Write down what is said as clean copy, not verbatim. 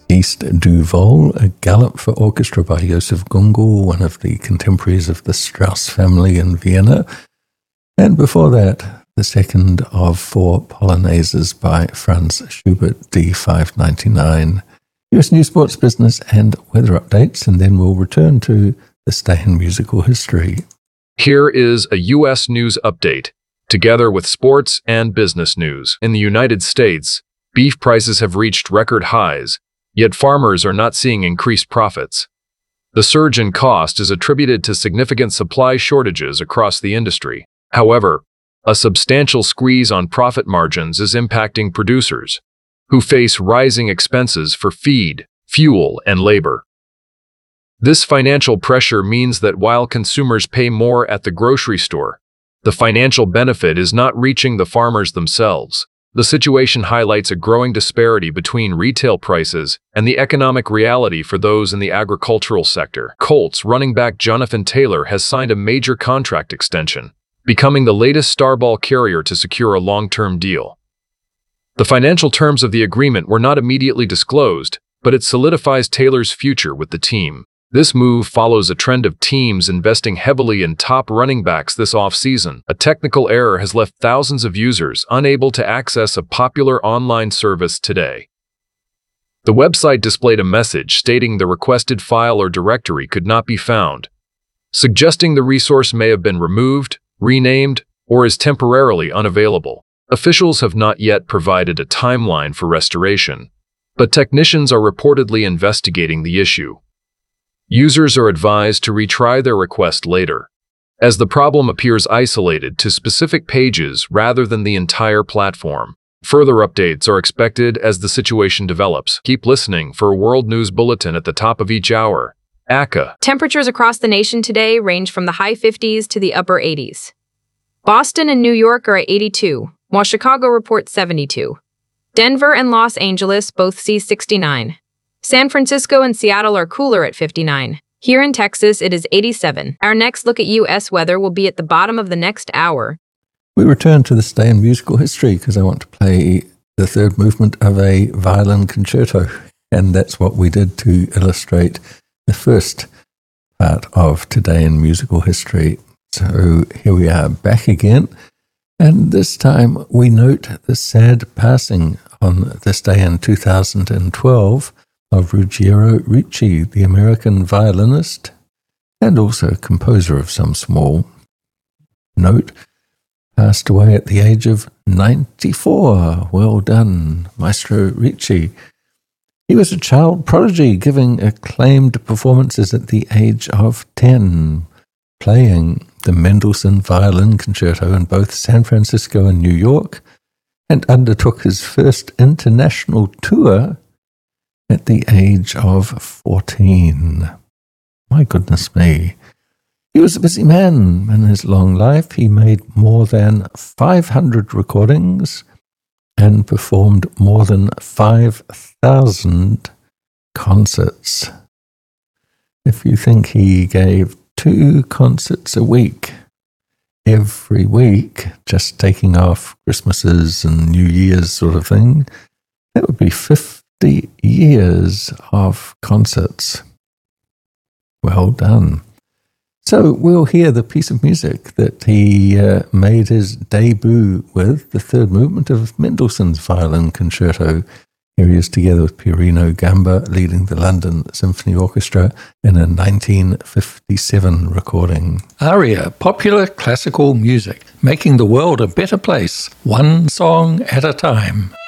East du Vol, a galop for orchestra by Josef Gungel, one of the contemporaries of the Strauss family in Vienna. And before that, the second of 4 polonaises by Franz Schubert, D599. US News, Sports, Business and Weather Updates, and then we'll return to this day in musical history. Here is a U.S. news update, together with sports and business news. In the United States, beef prices have reached record highs, yet farmers are not seeing increased profits. The surge in cost is attributed to significant supply shortages across the industry. However, a substantial squeeze on profit margins is impacting producers, who face rising expenses for feed, fuel, and labor. This financial pressure means that while consumers pay more at the grocery store, the financial benefit is not reaching the farmers themselves. The situation highlights a growing disparity between retail prices and the economic reality for those in the agricultural sector. Colts running back Jonathan Taylor has signed a major contract extension, becoming the latest starball carrier to secure a long-term deal. The financial terms of the agreement were not immediately disclosed, but it solidifies Taylor's future with the team. This move follows a trend of teams investing heavily in top running backs this offseason. A technical error has left thousands of users unable to access a popular online service today. The website displayed a message stating the requested file or directory could not be found, suggesting the resource may have been removed, renamed, or is temporarily unavailable. Officials have not yet provided a timeline for restoration, but technicians are reportedly investigating the issue. Users are advised to retry their request later, as the problem appears isolated to specific pages rather than the entire platform. Further updates are expected as the situation develops. Keep listening for a World News Bulletin at the top of each hour. ACA. Temperatures across the nation today range from the high 50s to the upper 80s. Boston and New York are at 82, while Chicago reports 72. Denver and Los Angeles both see 69. San Francisco and Seattle are cooler at 59. Here in Texas, it is 87. Our next look at U.S. weather will be at the bottom of the next hour. We return to this day in musical history because I want to play the third movement of a violin concerto, and that's what we did to illustrate the first part of Today in Musical History. So here we are back again, and this time we note the sad passing on this day in 2012 of Ruggiero Ricci, the American violinist and also composer of some small note, passed away at the age of 94. Well done, Maestro Ricci. He was a child prodigy, giving acclaimed performances at the age of 10, playing the Mendelssohn Violin Concerto in both San Francisco and New York, and undertook his first international tour at the age of 14. My goodness me. He was a busy man in his long life. He made more than 500 recordings and performed more than 5,000 concerts. If you think he gave 2 concerts a week, every week, just taking off Christmases and New Year's sort of thing, that would be 50 years of concerts. Well done. So we'll hear the piece of music that he made his debut with, the third movement of Mendelssohn's Violin Concerto. Here he is together with Pierino Gamba, leading the London Symphony Orchestra in a 1957 recording. ARIA, popular classical music, making the world a better place, one song at a time.